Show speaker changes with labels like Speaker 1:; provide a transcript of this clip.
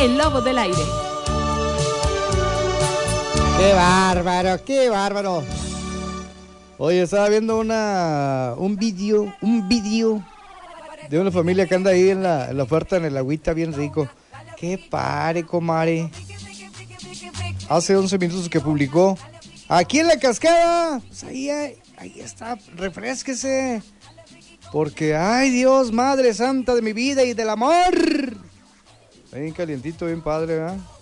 Speaker 1: El Lobo del Aire.
Speaker 2: ¡Qué bárbaro, qué bárbaro! Oye, estaba viendo un video de una familia que anda ahí en la puerta, en el agüita, bien rico. ¡Qué pare, comare! Hace 11 minutos que publicó. Aquí en la cascada, pues ahí está, refrésquese. Porque, ay Dios, Madre Santa de mi vida y del amor. Bien calientito, bien padre, ¿verdad?